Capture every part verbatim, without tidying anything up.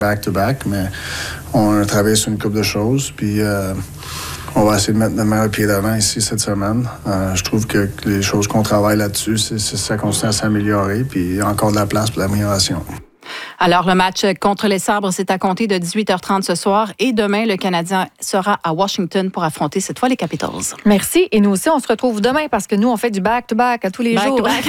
back-to-back, mais on a travaillé sur une couple de choses, puis euh, on va essayer de mettre notre meilleur pied d'avant ici cette semaine. Euh, je trouve que les choses qu'on travaille là-dessus, c'est, c'est ça continue à s'améliorer, puis il y a encore de la place pour l'amélioration. Alors, le match contre les Sabres, c'est à compter de dix-huit heures trente ce soir. Et demain, le Canadien sera à Washington pour affronter cette fois les Capitals. Merci. Et nous aussi, on se retrouve demain parce que nous, on fait du back-to-back à tous les back jours. To back.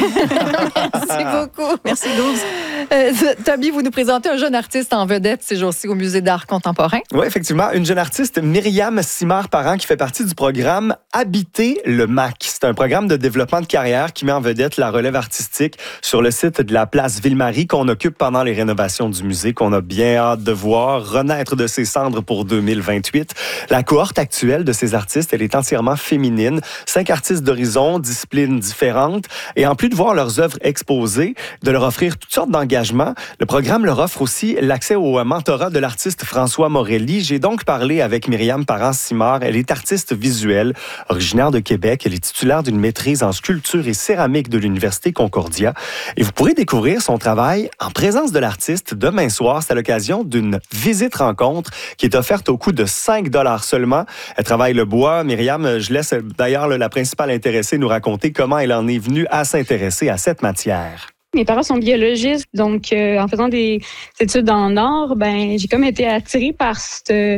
Merci beaucoup. Merci, douze. Euh, Toby, vous nous présentez un jeune artiste en vedette ces jours-ci au Musée d'art contemporain. Oui, effectivement. Une jeune artiste, Myriam Simard-Parent, qui fait partie du programme Habiter le M A C. C'est un programme de développement de carrière qui met en vedette la relève artistique sur le site de la place Ville-Marie qu'on occupe pendant les rénovations du musée, qu'on a bien hâte de voir renaître de ses cendres pour deux mille vingt-huit. La cohorte actuelle de ces artistes, elle est entièrement féminine. Cinq artistes d'horizon, disciplines différentes. Et en plus de voir leurs œuvres exposées, de leur offrir toutes sortes d'engagements, le programme leur offre aussi l'accès au mentorat de l'artiste François Morelli. J'ai donc parlé avec Myriam Parent-Simard. Elle est artiste visuelle, originaire de Québec. Elle est titulaire d'une maîtrise en sculpture et céramique de l'Université Concordia. Et vous pourrez découvrir son travail en présence de l'artiste demain soir. C'est à l'occasion d'une visite-rencontre qui est offerte au coût de cinq dollars seulement. Elle travaille le bois. Myriam, je laisse d'ailleurs la principale intéressée nous raconter comment elle en est venue à s'intéresser à cette matière. Mes parents sont biologistes, donc euh, en faisant des études en art, ben j'ai comme été attirée par ce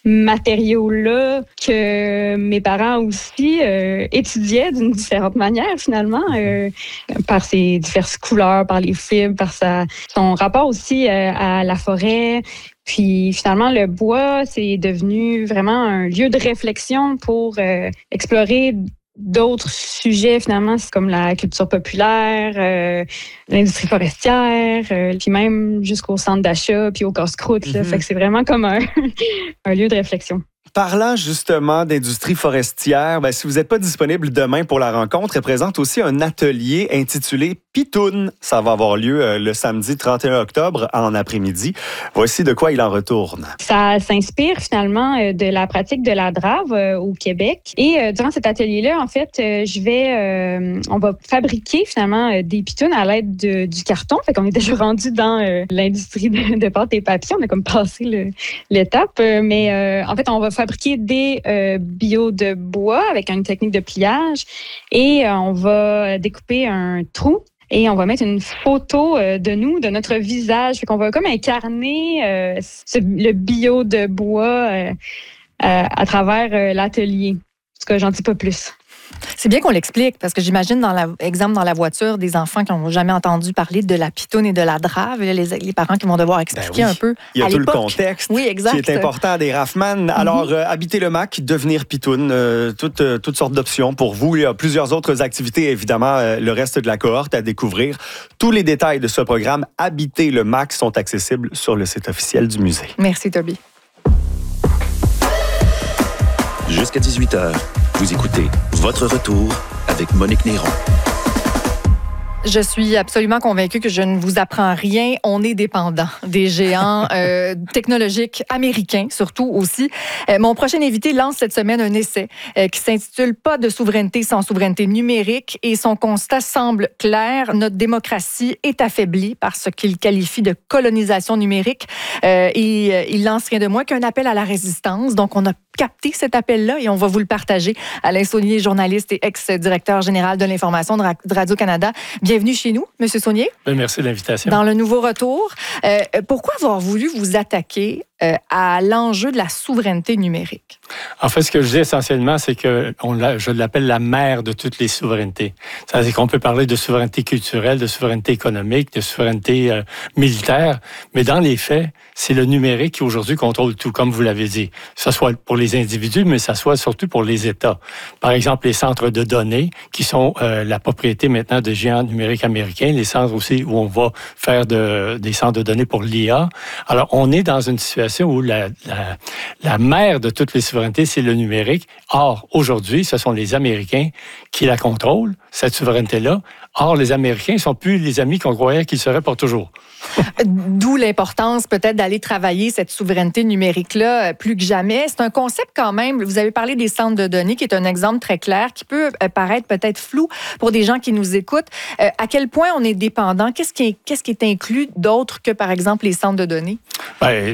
matériau-là que mes parents aussi euh, étudiaient d'une différente manière finalement, euh, par ses diverses couleurs, par les fibres, par sa, son rapport aussi euh, à la forêt. Puis finalement, le bois, c'est devenu vraiment un lieu de réflexion pour euh, explorer d'autres sujets, finalement, c'est comme la culture populaire, euh, l'industrie forestière, euh, puis même jusqu'au centre d'achat, puis au casse-croûte. Là. Mm-hmm. Fait que c'est vraiment comme un, un lieu de réflexion. Parlant justement d'industrie forestière, ben, si vous n'êtes pas disponible demain pour la rencontre, elle présente aussi un atelier intitulé Pitoune. Ça va avoir lieu euh, le samedi trente et un octobre en après-midi. Voici de quoi il en retourne. Ça s'inspire finalement euh, de la pratique de la drave euh, au Québec. Et euh, durant cet atelier-là, en fait, euh, je vais, euh, on va fabriquer finalement euh, des pitounes à l'aide de, du carton. Fait qu'on est déjà rendu dans euh, l'industrie de, de pâte et papier. On a comme passé le, l'étape. Euh, mais euh, en fait, on va fabriquer des euh, bio de bois avec une technique de pliage et euh, on va découper un trou et on va mettre une photo euh, de nous, de notre visage. Fait qu'on va comme incarner euh, ce, le bio de bois euh, euh, à travers euh, l'atelier. En tout cas, j'en dis pas plus. C'est bien qu'on l'explique, parce que j'imagine, dans la, exemple, dans la voiture, des enfants qui n'ont jamais entendu parler de la pitoune et de la drave, les, les parents qui vont devoir expliquer ben oui. un peu. Il y a à tout l'époque. Le contexte oui, exact. qui est important des Raffman. Alors, mm-hmm. euh, habiter le M A C, devenir pitoune, euh, toutes, euh, toutes sortes d'options pour vous. Il y a plusieurs autres activités, évidemment, euh, le reste de la cohorte à découvrir. Tous les détails de ce programme Habiter le M A C sont accessibles sur le site officiel du musée. Merci, Toby. Jusqu'à dix-huit heures, vous écoutez Votre Retour avec Monique Néron. Je suis absolument convaincue que je ne vous apprends rien. On est dépendant des géants euh, technologiques américains, surtout aussi. Euh, mon prochain invité lance cette semaine un essai euh, qui s'intitule « Pas de souveraineté sans souveraineté numérique » et son constat semble clair. Notre démocratie est affaiblie par ce qu'il qualifie de colonisation numérique. Euh, et euh, il lance rien de moins qu'un appel à la résistance. Donc, on a capté cet appel-là et on va vous le partager. Alain Saunier, journaliste et ex-directeur général de l'information de Radio-Canada. Bienvenue chez nous, M. Saunier. Merci de l'invitation. Dans le nouveau retour, euh, pourquoi avoir voulu vous attaquer euh, à l'enjeu de la souveraineté numérique? En fait, ce que je dis essentiellement, c'est que on l'a, je l'appelle la mère de toutes les souverainetés. C'est-à-dire qu'on peut parler de souveraineté culturelle, de souveraineté économique, de souveraineté euh, militaire, mais dans les faits, c'est le numérique qui aujourd'hui contrôle tout, comme vous l'avez dit. Que ce soit pour les individus, mais ça soit surtout pour les États. Par exemple, les centres de données, qui sont euh, la propriété maintenant de géants numériques américains, les centres aussi où on va faire de, des centres de données pour l'I A. Alors, on est dans une situation situation où la, la, la mère de toutes les souverainetés, c'est le numérique. Or, aujourd'hui, ce sont les Américains qui la contrôlent, cette souveraineté-là. Or, les Américains ne sont plus les amis qu'on croyait qu'ils seraient pour toujours. D'où l'importance peut-être d'aller travailler cette souveraineté numérique-là plus que jamais. C'est un concept quand même, vous avez parlé des centres de données, qui est un exemple très clair, qui peut paraître peut-être flou pour des gens qui nous écoutent. Euh, à quel point on est dépendant? Qu'est-ce qui est, qu'est-ce qui est inclus d'autre que, par exemple, les centres de données? Bien,